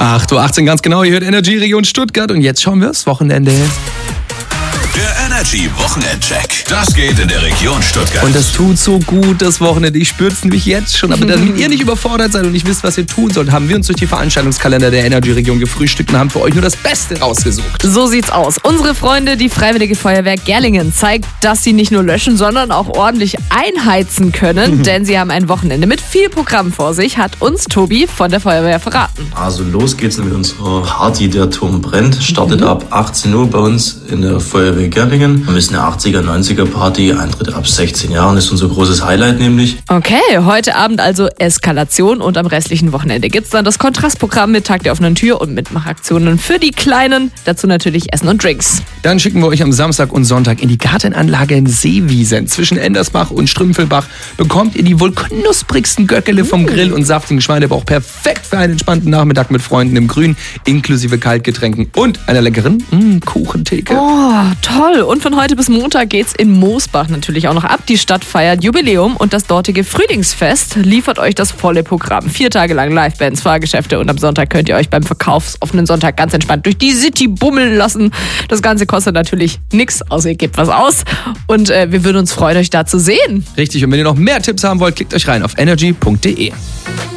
8:18 Uhr ganz genau, ihr hört Energy Region Stuttgart und jetzt schauen wir aufs Wochenende. Der Energy Wochenendcheck. Das geht in der Region Stuttgart. Und das tut so gut, das Wochenende. Ich spüre es nämlich jetzt schon. Aber damit ihr nicht überfordert seid und nicht wisst, was ihr tun sollt, haben wir uns durch die Veranstaltungskalender der Energy Region gefrühstückt und haben für euch nur das Beste rausgesucht. So sieht's aus. Unsere Freunde, die Freiwillige Feuerwehr Gerlingen, zeigt, dass sie nicht nur löschen, sondern auch ordentlich einheizen können. Denn sie haben ein Wochenende mit viel Programm vor sich, hat uns Tobi von der Feuerwehr verraten. Also los geht's mit unserer Party Der Turm brennt. Startet ab 18 Uhr bei uns in der Feuerwehr Gerlingen. Wir müssen eine 80er, 90er Party. Eintritt ab 16 Jahren ist unser großes Highlight nämlich. Okay, heute Abend also Eskalation und am restlichen Wochenende gibt's dann das Kontrastprogramm mit Tag der offenen Tür und Mitmachaktionen für die Kleinen. Dazu natürlich Essen und Drinks. Dann schicken wir euch am Samstag und Sonntag in die Gartenanlage in Seewiesen. Zwischen Endersbach und Strümpfelbach bekommt ihr die wohl knusprigsten Göckele vom Grill und saftigen Schweinebauch. Perfekt für einen entspannten Nachmittag mit Freunden im Grün, inklusive Kaltgetränken und einer leckeren Kuchentheke. Oh, toll. Und von heute bis Montag geht's in Moosbach natürlich auch noch ab. Die Stadt feiert Jubiläum und das dortige Frühlingsfest liefert euch das volle Programm. 4 Tage lang Livebands, Fahrgeschäfte und am Sonntag könnt ihr euch beim verkaufsoffenen Sonntag ganz entspannt durch die City bummeln lassen. Das Ganze kostet natürlich nichts, außer ihr gebt was aus. Und wir würden uns freuen, euch da zu sehen. Richtig, und wenn ihr noch mehr Tipps haben wollt, klickt euch rein auf energy.de.